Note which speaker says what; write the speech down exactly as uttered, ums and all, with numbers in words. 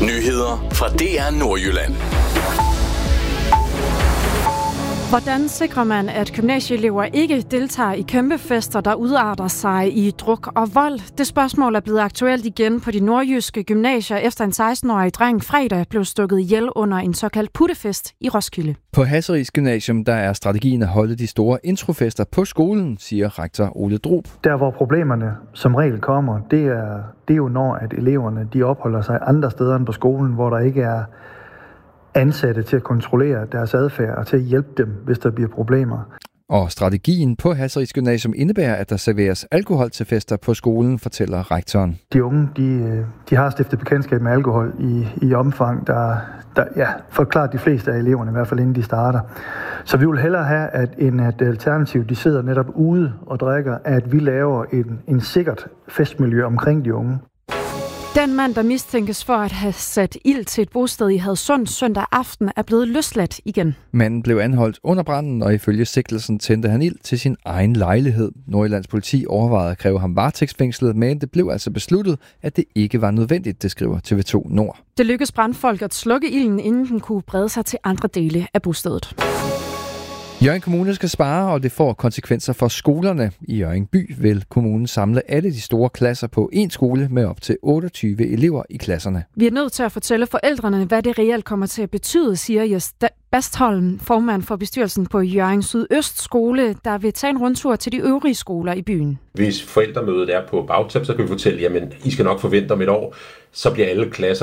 Speaker 1: Nyheder fra D R Nordjylland.
Speaker 2: Hvordan sikrer man, at gymnasieelever ikke deltager i kæmpefester, der udarter sig i druk og vold? Det spørgsmål er blevet aktuelt igen på de nordjyske gymnasier, efter en seksten-årig dreng fredag blev stukket ihjel under en såkaldt puttefest i Roskilde.
Speaker 3: På Hasseris Gymnasium der er strategien at holde de store introfester på skolen, siger rektor Ole Drup.
Speaker 4: Der hvor problemerne som regel kommer, det er, det er jo når at eleverne de opholder sig andre steder end på skolen, hvor der ikke er ansatte til at kontrollere deres adfærd og til at hjælpe dem, hvis der bliver problemer.
Speaker 3: Og strategien på Hasseris Gymnasium indebærer, at der serveres alkohol til fester på skolen, fortæller rektoren.
Speaker 4: De unge de, de har stiftet bekendtskab med alkohol i, i omfang, der, der ja, forklarer de fleste af eleverne, i hvert fald inden de starter. Så vi vil hellere have, at en at alternativ de sidder netop ude og drikker, at vi laver en, en sikkert festmiljø omkring de unge.
Speaker 2: Den mand, der mistænkes for at have sat ild til et bosted i Hadsund søndag aften, er blevet løsladt igen.
Speaker 3: Manden blev anholdt under branden, og ifølge sigtelsen tændte han ild til sin egen lejlighed. Nordjyllands politi overvejede at kræve ham varetægtsfængslet, men det blev altså besluttet, at det ikke var nødvendigt, det skriver T V to Nord.
Speaker 2: Det lykkedes brandfolk at slukke ilden, inden den kunne brede sig til andre dele af bostedet.
Speaker 3: Hjørring Kommune skal spare, og det får konsekvenser for skolerne. I Hjørring by vil kommunen samle alle de store klasser på én skole med op til otteogtyve elever i klasserne.
Speaker 2: Vi er nødt til at fortælle forældrene, hvad det reelt kommer til at betyde, siger Jes Bastholm, formand for bestyrelsen på Hjørring Sydøst Skole, der vil tage en rundtur til de øvrige skoler i byen.
Speaker 5: Hvis forældremødet er på bagtæp, så kan vi fortælle, jamen I skal nok forvente om et år, så bliver alle klasser